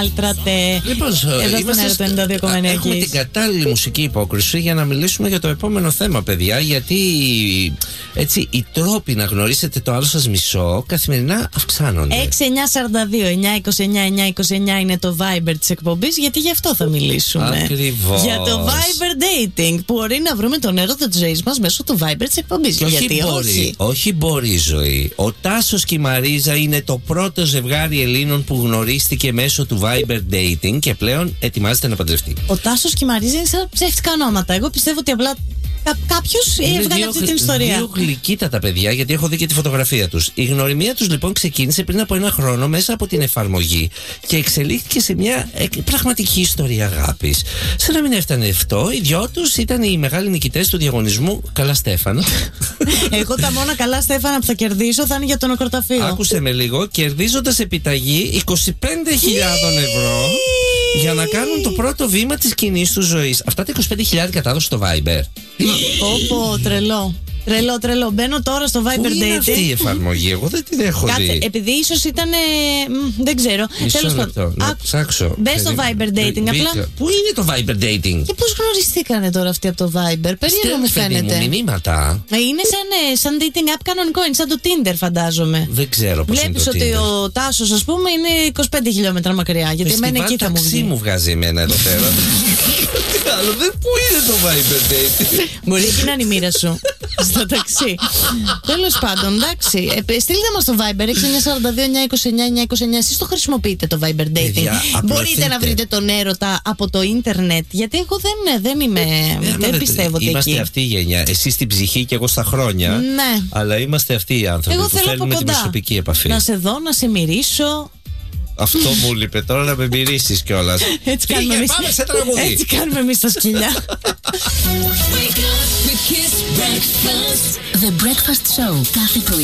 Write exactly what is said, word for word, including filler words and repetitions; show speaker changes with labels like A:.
A: Μάλτρατε.
B: Λοιπόν,
A: εδώ στον αέρα του ενενήντα δύο κόμμα εννέα.
B: Έχουμε την κατάλληλη μουσική υπόκριση για να μιλήσουμε για το επόμενο θέμα, παιδιά. Γιατί έτσι οι τρόποι να γνωρίσετε το άλλο σας μισό καθημερινά αυξάνονται.
A: έξι εννιά σαράντα δύο εννιά είκοσι εννιά εννιά είκοσι εννιά είναι το Viber της εκπομπής, γιατί γι' αυτό θα μιλήσουμε.
B: Ακριβώς.
A: Για το Viber dating, που μπορεί να βρούμε τον έρωτα της ζωής μας μέσω του Viber της εκπομπής.
B: Και όχι
A: γιατί
B: μπορεί,
A: όχι.
B: όχι μπορεί η ζωή. Ο Τάσος και η Μαρίζα είναι το πρώτο ζευγάρι Ελλήνων που γνωρίστηκε μέσω του Viber dating και πλέον ετοιμάζεται να παντρευτεί.
A: Ο Τάσος και η Μαρίζα είναι σαν ψεύτικα ονόματα. Εγώ πιστεύω ότι απλά κάποιος έβγαλε αυτή την ιστορία.
B: Δύο γλυκύτατα παιδιά, γιατί έχω δει και τη φωτογραφία τους. Η γνωριμία τους λοιπόν ξεκίνησε πριν από ένα χρόνο μέσα από την εφαρμογή και εξελίχθηκε σε μια πραγματική ιστορία αγάπης. Σαν να μην έφτανε αυτό, οι δυο τους ήταν οι μεγάλοι νικητές του διαγωνισμού Καλά Στέφανα.
A: Εγώ τα μόνα καλά Στέφανα που θα κερδίσω θα είναι για το νεκροταφείο.
B: Άκουσε με λίγο, κερδίζοντας επιταγή είκοσι πέντε χιλιάδες ευρώ για να κάνουν το πρώτο βήμα της κοινής τους ζωής. Αυτά τα είκοσι πέντε χιλιάδες κατάδοση στο Viber.
A: Πω, τρελό. Τρελό, τρελό. Μπαίνω τώρα στο Viber
B: Πού είναι
A: Dating.
B: αυτή η εφαρμογή, εγώ δεν την έχω
A: Κάτσε,
B: δει.
A: επειδή ίσως ήταν. Δεν ξέρω.
B: Μισό λεπτό, να ψάξω.
A: Μπες στο Viber Dating. Απλά.
B: Πού είναι το Viber Dating?
A: Και πώς γνωριστήκανε τώρα αυτοί από το Viber? Περίεργο μου φαίνεται.
B: Μου μηνύματα.
A: Είναι σαν, σαν dating app κανονικό, είναι σαν το Tinder, φαντάζομαι.
B: Δεν ξέρω πώς είναι το Tinder.
A: Βλέπεις ότι ο Τάσος, ας πούμε, είναι είκοσι πέντε χιλιόμετρα μακριά. Γιατί εμένα εκεί θα μου βγει.
B: μου βγάζει εμένα εδώ πέρα. Άλλο δεν, πού είναι το Viber Dating?
A: Μπορεί και να είναι η μοίρα σου. Στο ταξί. Τέλος πάντων, εντάξει. Ε, στείλτε μας το Viber έξι εννιά σαράντα δύο εννιά είκοσι εννιά εννιά είκοσι εννιά. Εσείς το χρησιμοποιείτε το Viber Dating?
B: Παιδιά,
A: μπορείτε να βρείτε τον έρωτα από το ίντερνετ? Γιατί εγώ δεν, δεν είμαι.
B: Ε,
A: δεν πιστεύω ότι
B: είμαστε
A: εκεί.
B: αυτή η γενιά. Εσείς στην ψυχή και εγώ στα χρόνια.
A: Ναι.
B: Αλλά είμαστε αυτοί οι άνθρωποι
A: Εγώ
B: που
A: θέλω
B: θέλουμε
A: από
B: την
A: κοντά.
B: προσωπική επαφή.
A: Να σε δω, να σε μυρίσω.
B: Αυτό μου λείπε τώρα, να με μυρίσεις κιόλας.
A: Έτσι κάνουμε εμείς.
B: Πάμε σε τραγούδι.
A: Έτσι κάνουμε εμείς τα σκυλιά.
C: The Breakfast Show κάθε πρωί